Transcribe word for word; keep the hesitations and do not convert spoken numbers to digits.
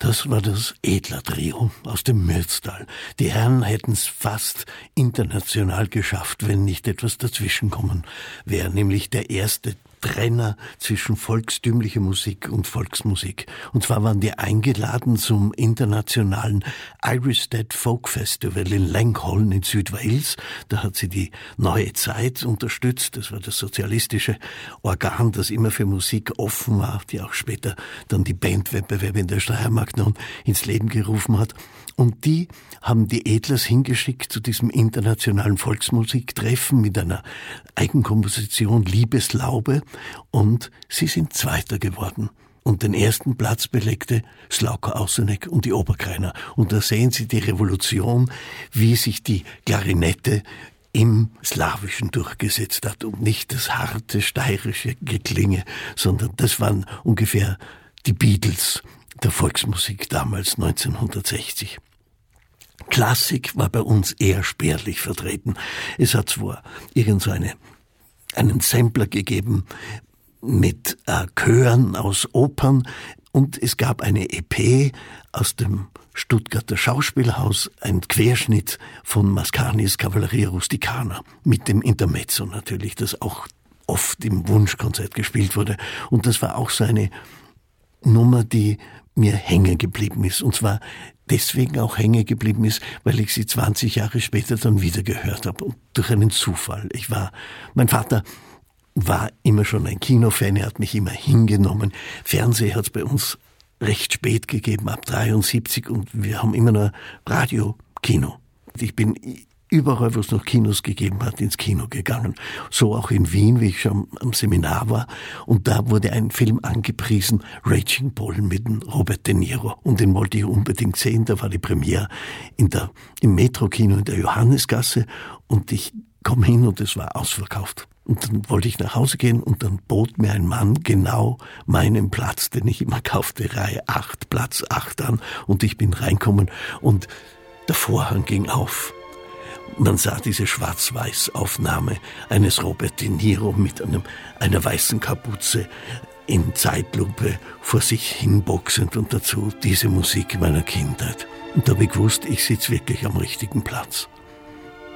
Das war das Edler-Trio aus dem Mürztal. Die Herren hätten es fast international geschafft, wenn nicht etwas dazwischenkommen wäre, nämlich der erste Trenner zwischen volkstümlicher Musik und Volksmusik. Und zwar waren die eingeladen zum internationalen Iristead Folk Festival in Langholm in Südwales. Da hat sie die Neue Zeit unterstützt. Das war das sozialistische Organ, das immer für Musik offen war, die auch später dann die Bandwettbewerbe in der Steiermark noch ins Leben gerufen hat. Und die haben die Edlers hingeschickt zu diesem internationalen Volksmusiktreffen mit einer Eigenkomposition Liebeslaube, und sie sind Zweiter geworden. Und den ersten Platz belegte Slauka Ausenek und die Oberkreiner. Und da sehen Sie die Revolution, wie sich die Klarinette im Slawischen durchgesetzt hat und nicht das harte steirische Geklinge, sondern das waren ungefähr die Beatles der Volksmusik damals neunzehnhundertsechzig. Klassik war bei uns eher spärlich vertreten. Es hat zwar irgend so eine, einen Sampler gegeben mit äh, Chören aus Opern, und es gab eine E P aus dem Stuttgarter Schauspielhaus, ein Querschnitt von Mascanis Cavalleria Rusticana mit dem Intermezzo natürlich, das auch oft im Wunschkonzert gespielt wurde. Und das war auch so eine Nummer, die mir hängen geblieben ist. Und zwar deswegen auch hängen geblieben ist, weil ich sie zwanzig Jahre später dann wieder gehört habe. Und durch einen Zufall. Ich war, mein Vater war immer schon ein Kinofan, er hat mich immer hingenommen. Fernsehen hat es bei uns recht spät gegeben, ab dreiundsiebzig, und wir haben immer nur Radio, Kino. Ich bin überall, wo es noch Kinos gegeben hat, ins Kino gegangen. So auch in Wien, wie ich schon am Seminar war. Und da wurde ein Film angepriesen, Raging Bull mit dem Robert De Niro. Und den wollte ich unbedingt sehen. Da war die Premiere in der, im Metro-Kino in der Johannesgasse. Und ich komme hin und es war ausverkauft. Und dann wollte ich nach Hause gehen und dann bot mir ein Mann genau meinen Platz, den ich immer kaufte, Reihe acht, Platz acht an. Und ich bin reinkommen und der Vorhang ging auf. Man sah diese Schwarz-Weiß-Aufnahme eines Robert De Niro mit einem, einer weißen Kapuze in Zeitlupe vor sich hinboxend und dazu diese Musik meiner Kindheit. Und da habe ich gewusst, ich sitze wirklich am richtigen Platz.